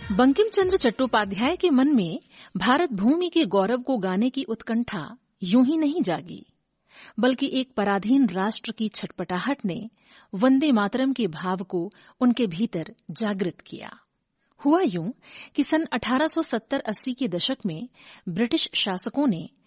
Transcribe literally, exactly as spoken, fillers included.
बंकिम चंद्र चट्टोपाध्याय के मन में भारत भूमि के गौरव को गाने की उत्कंठा यूं ही नहीं जागी, बल्कि एक पराधीन राष्ट्र की छटपटाहट ने वंदे मातरम के भाव को उनके भीतर जागृत किया। हुआ यूं कि सन अठारह सौ सत्तर अस्सी के दशक में ब्रिटिश शासकों ने